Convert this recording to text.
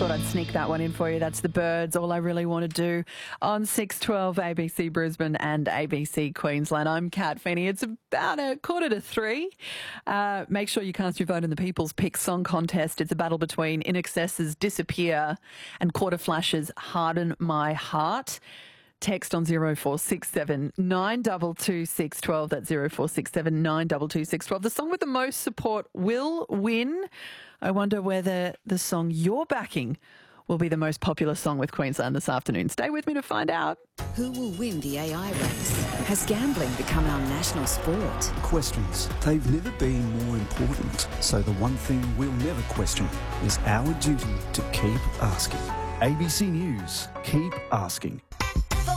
thought I'd sneak that one in for you. That's the Birds, All I Really Want to Do on 612 ABC Brisbane and ABC Queensland. I'm Kat Feeney. It's about 2:45. Make sure you cast your vote in the People's Pick Song Contest. It's a battle between INXS's Disappear and Quarter Flash's Harden My Heart. Text on 0467 922 612. That's 0467 922 612. The song with the most support will win. I wonder whether the song you're backing will be the most popular song with Queensland this afternoon. Stay with me to find out. Who will win the AI race? Has gambling become our national sport? Questions. They've never been more important. So the one thing we'll never question is our duty to keep asking. ABC News. Keep asking.